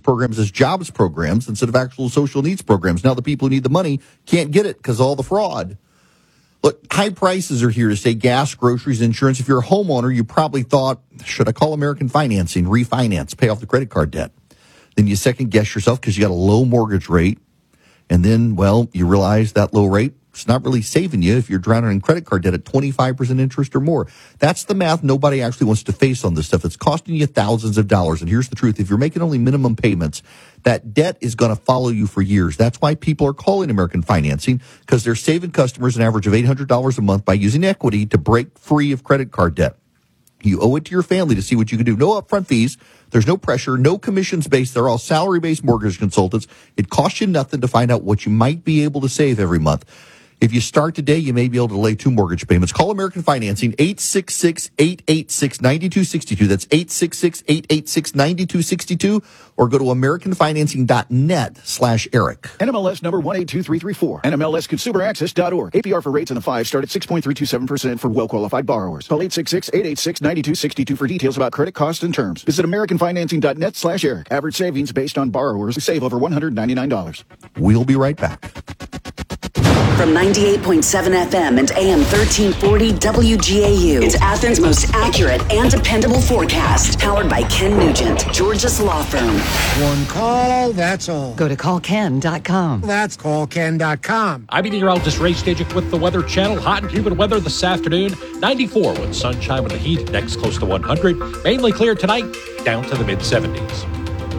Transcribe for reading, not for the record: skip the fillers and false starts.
programs as jobs programs instead of actual social needs programs. Now the people who need the money can't get it because of all the fraud. Look, high prices are here to stay: gas, groceries, insurance. If you're a homeowner, you probably thought, should I call American Financing, refinance, pay off the credit card debt? Then you second guess yourself because you got a low mortgage rate. And then, well, you realize that low rate is not really saving you if you're drowning in credit card debt at 25% interest or more. That's the math nobody actually wants to face on this stuff. It's costing you thousands of dollars. And here's the truth. If you're making only minimum payments, that debt is going to follow you for years. That's why people are calling American Financing, because they're saving customers an average of $800 a month by using equity to break free of credit card debt. You owe it to your family to see what you can do. No upfront fees. There's no pressure, no commissions based. They're all salary-based mortgage consultants. It costs you nothing to find out what you might be able to save every month. If you start today, you may be able to delay 2 mortgage payments. Call American Financing, 866-886-9262. That's 866-886-9262. Or go to AmericanFinancing.net/Eric. NMLS number 182334. NMLSConsumerAccess.org. APR for rates in the 5 start at 6.327% for well-qualified borrowers. Call 866-886-9262 for details about credit costs and terms. Visit AmericanFinancing.net/Eric. Average savings based on borrowers who save over $199. We'll be right back. From 98.7 FM and AM 1340 WGAU, it's Athens' most accurate and dependable forecast. Powered by Ken Nugent, Georgia's law firm. One call, that's all. Go to callken.com. That's callken.com. I'm meteorologist Ray Stajic with the Weather Channel. Hot and humid weather this afternoon. 94 with sunshine with the heat. Next close to 100. Mainly clear tonight, down to the mid-70s.